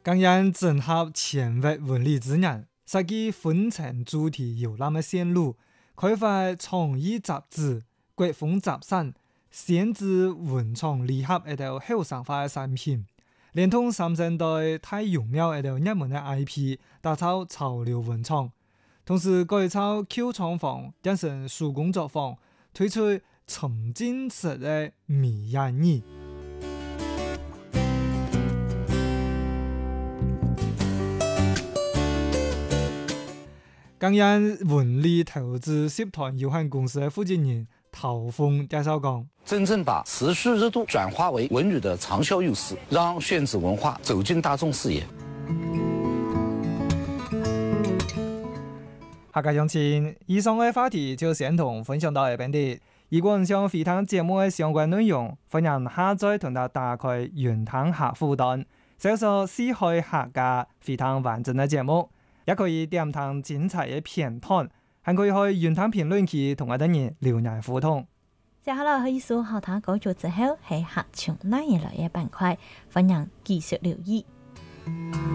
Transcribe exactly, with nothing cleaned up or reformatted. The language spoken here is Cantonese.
更因整合前衛文理之人，設計分層主題遊覽嘅線路，開發創意雜誌、國風雜誌、限制文創禮盒一條後生化嘅產品，連同三星代太陽廟一條熱門嘅 I P， 打造潮流文創，同時改造舊廠房，變成手工作坊，推出沉浸式嘅迷人耳。更因文理投資集團有限公司嘅負責人陶峰介紹講， 真正把持續熱度轉化為文旅的長效優勢，讓炫子文化走進大眾視野。 下個星期以上嘅話題就先同分享到呢邊啲。如果你想回聽節目嘅相關內容，歡迎下載同埋打開雲聽客戶端，搜索四海客家回聽完整嘅節目。也可以點聽精彩嘅片段，還可以去雲聽評論區同我哋人留言互動。 接下來可以數後台稿作之後係客從哪裡來嘅板塊，歡迎繼續留意。